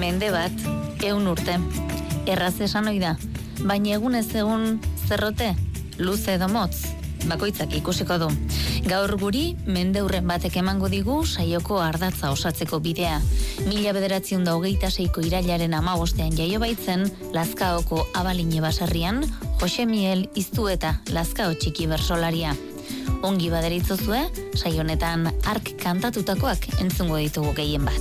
Mende bat, 100 urte. Erraz esan ohi da, baina egun ez egun zerrote, luze edo motz, bakoitzak ikusiko du. Gaur guri, mendeurren batek emango digu saioko ardatza osatzeko bidea. 1926ko irailaren 15ean jaio baitzen, Lazkaoko Abaline baserrian, Jose Miel Iztueta Lazkao txiki bersolaria. Ongi baderitzozue, saio honetan hark kantatutakoak entzungo ditugu gehien bat.